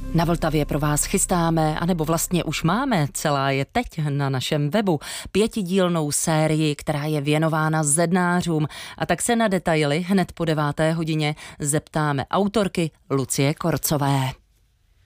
Na Vltavě pro vás chystáme, anebo vlastně už máme, celá je teď na našem webu, 5dílnou sérii, která je věnována zednářům. A tak se na detaily hned po 9. hodině zeptáme autorky Lucie Korcové.